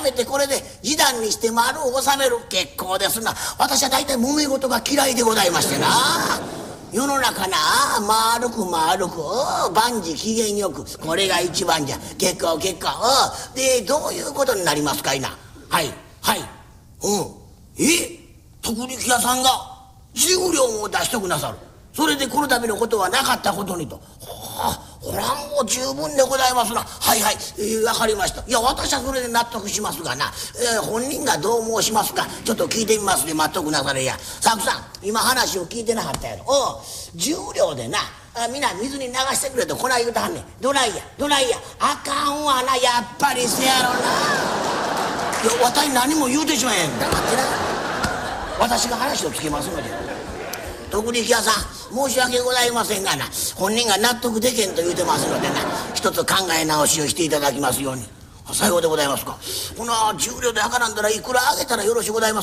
めてこれで示談にして丸を収める。結構ですな。私は大体揉め事が嫌いでございましてな。世の中な丸く丸く万事機嫌よく、これが一番じゃ。結構結構。でどういうことになりますかいな。はいはい。徳力屋さんが10両も出しとくなさる。それでこの度のことはなかったことにと。これはもう十分でございますな。はいはい、わかりました。いや私はそれで納得しますがな、本人がどう申しますかちょっと聞いてみますで待っとくなされや。サクさん今話を聞いてなかったやろ。10両でな皆水に流してくれとこない言うたはんねん。どないやどないや。あかんわな、やっぱりせやろな。いや私何も言うてしまえん。黙ってな。私が話をつけますので。徳力屋さん申し訳ございませんがな、本人が納得でけんと言うてますのでな、一つ考え直しをしていただきますように。さようでございますか。この10両で測らんだらいくらあげたらよろしゅうございます